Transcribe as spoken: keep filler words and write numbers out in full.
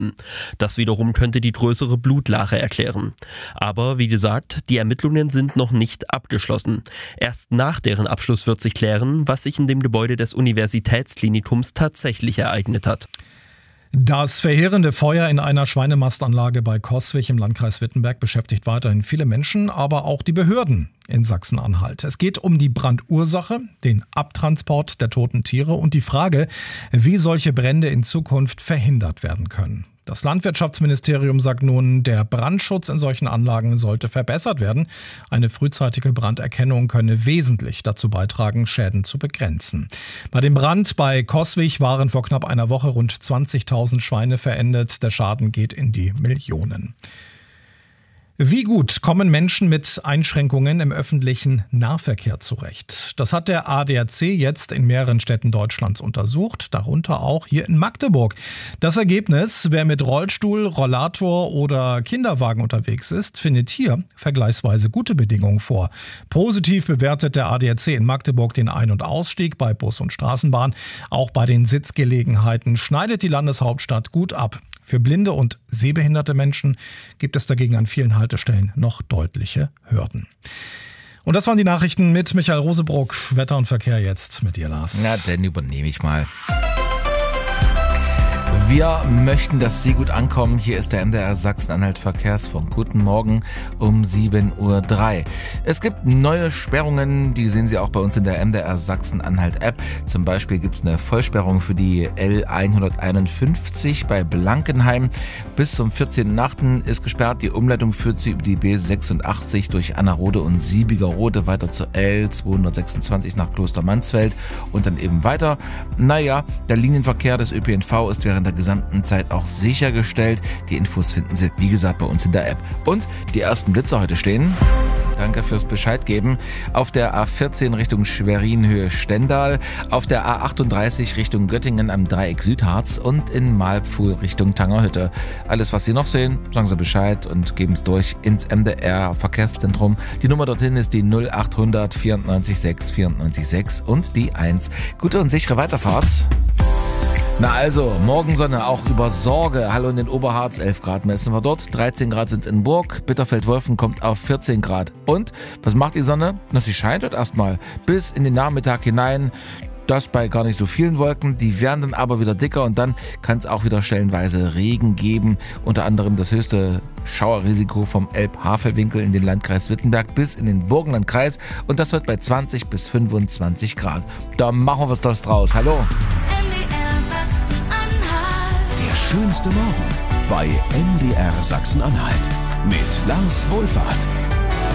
behaupten. Das wiederum könnte die größere Blutlache erklären. Aber wie gesagt, die Ermittlungen sind noch nicht abgeschlossen. Erst nach deren Abschluss wird sich klären, was sich in dem Gebäude des Universitätsklinikums tatsächlich ereignet hat. Das verheerende Feuer in einer Schweinemastanlage bei Coswig im Landkreis Wittenberg beschäftigt weiterhin viele Menschen, aber auch die Behörden in Sachsen-Anhalt. Es geht um die Brandursache, den Abtransport der toten Tiere und die Frage, wie solche Brände in Zukunft verhindert werden können. Das Landwirtschaftsministerium sagt nun, der Brandschutz in solchen Anlagen sollte verbessert werden. Eine frühzeitige Branderkennung könne wesentlich dazu beitragen, Schäden zu begrenzen. Bei dem Brand bei Coswig waren vor knapp einer Woche rund zwanzigtausend Schweine verendet. Der Schaden geht in die Millionen. Wie gut kommen Menschen mit Einschränkungen im öffentlichen Nahverkehr zurecht? Das hat der A D A C jetzt in mehreren Städten Deutschlands untersucht, darunter auch hier in Magdeburg. Das Ergebnis: Wer mit Rollstuhl, Rollator oder Kinderwagen unterwegs ist, findet hier vergleichsweise gute Bedingungen vor. Positiv bewertet der A D A C in Magdeburg den Ein- und Ausstieg bei Bus und Straßenbahn. Auch bei den Sitzgelegenheiten schneidet die Landeshauptstadt gut ab. Für blinde und sehbehinderte Menschen gibt es dagegen an vielen Haltestellen noch deutliche Hürden. Und das waren die Nachrichten mit Michael Rosebruck. Wetter und Verkehr jetzt mit dir, Lars. Na, dann übernehme ich mal. Wir möchten, dass Sie gut ankommen. Hier ist der M D R Sachsen-Anhalt Verkehrsfunk. Guten Morgen um sieben Uhr drei. Es gibt neue Sperrungen, die sehen Sie auch bei uns in der M D R Sachsen-Anhalt App. Zum Beispiel gibt es eine Vollsperrung für die L hunderteinundfünfzig bei Blankenheim. Bis zum vierzehnten achten ist gesperrt. Die Umleitung führt Sie über die B sechsundachtzig durch Annerode und Siebigerode weiter zur L zweihundertsechsundzwanzig nach Klostermansfeld und dann eben weiter. Naja, der Linienverkehr des Ö P N V ist während der gesamten Zeit auch sichergestellt. Die Infos finden Sie, wie gesagt, bei uns in der App. Und die ersten Blitzer heute stehen. Danke fürs Bescheid geben. Auf der A vierzehn Richtung Schwerin Höhe Stendal, auf der A achtunddreißig Richtung Göttingen am Dreieck Südharz und in Malpfuhl Richtung Tangerhütte. Alles, was Sie noch sehen, sagen Sie Bescheid und geben es durch ins M D R Verkehrszentrum. Die Nummer dorthin ist die null achthundert vierundneunzig sechs vierundneunzig sechs und die eins. Gute und sichere Weiterfahrt. Na also, Morgensonne auch über Sorge. Hallo in den Oberharz, elf Grad messen wir dort. dreizehn Grad sind in Burg. Bitterfeld-Wolfen kommt auf vierzehn Grad. Und, was macht die Sonne? Na, sie scheint dort erstmal bis in den Nachmittag hinein. Das bei gar nicht so vielen Wolken. Die werden dann aber wieder dicker und dann kann es auch wieder stellenweise Regen geben. Unter anderem das höchste Schauerrisiko vom Elb-Havelwinkel in den Landkreis Wittenberg bis in den Burgenlandkreis. Und das wird bei zwanzig bis fünfundzwanzig Grad. Da machen wir was draus. Hallo. Der schönste Morgen bei M D R Sachsen-Anhalt mit Lars Wohlfahrt.